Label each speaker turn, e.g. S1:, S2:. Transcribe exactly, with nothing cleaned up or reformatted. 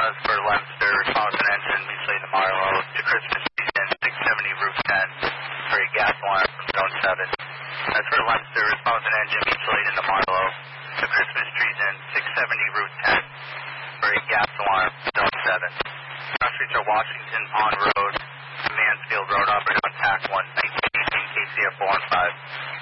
S1: That's for Leinster, response and engine, mutually the Marlow, to Christmas season, six seventy Route ten, for a gas alarm from Zone seven. That's for Leinster, response and engine, mutually in the Marlow, to Christmas treason, six seventy Route ten, for a gas alarm, Zone seven. Cross streets are Washington Pond Road, Mansfield Road, operated on T A C one, nineteen eighteen K C F four one five.